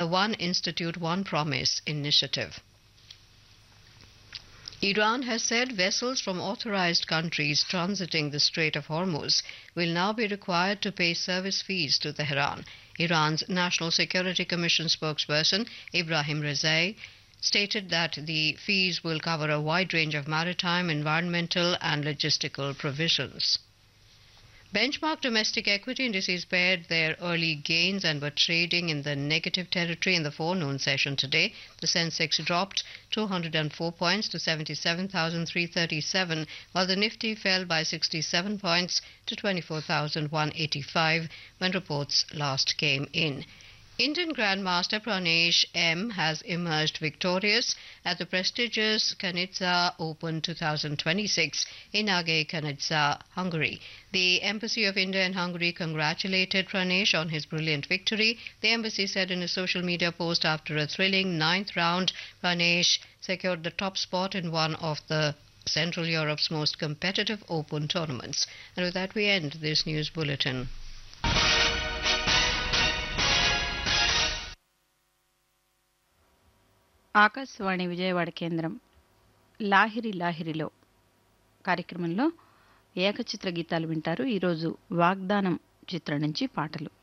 One Institute, One Promise initiative. Iran has said vessels from authorized countries transiting the Strait of Hormuz will now be required to pay service fees to Tehran. Iran's National Security Commission spokesperson Ibrahim Rezai stated that the fees will cover a wide range of maritime, environmental and logistical provisions. Benchmark domestic equity indices pared their early gains and were trading in the negative territory in the forenoon session today. The Sensex dropped 204 points to 77,337, while the Nifty fell by 67 points to 24,185 when reports last came in. Indian Grandmaster Pranesh M has emerged victorious at the prestigious Kanitsa Open 2026 in Age Kanitsa, Hungary. The Embassy of India in Hungary congratulated Pranesh on his brilliant victory. The embassy said in a social media post after a thrilling ninth round, Pranesh secured the top spot in one of the Central Europe's most competitive open tournaments. And with that we end this news bulletin. Akashvani Vijayawada కేంద్రం లాహిరి లాహిరిలో కార్యక్రమంలో ఏకచిత్ర గీతాలు వింటారు. ఈరోజు వాగ్దానం చిత్రం నుంచి పాటలు.